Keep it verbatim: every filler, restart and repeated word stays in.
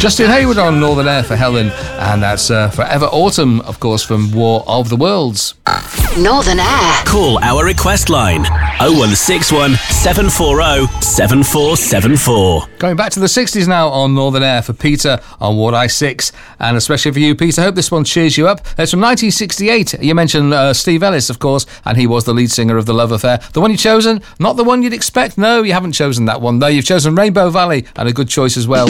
Justin Hayward on Northern Air for Helen, and that's uh, Forever Autumn, of course, from War of the Worlds. Northern Air. Call our request line oh one six one, seven four oh, seven four seven four. Going back to the sixties now on Northern Air for Peter on Ward I six, and especially for you, Peter. I hope this one cheers you up. It's from nineteen sixty-eight. You mentioned uh, Steve Ellis, of course, and he was the lead singer of The Love Affair. The one you've chosen, not the one you'd expect. No, you haven't chosen that one, though. You've chosen Rainbow Valley, and a good choice as well.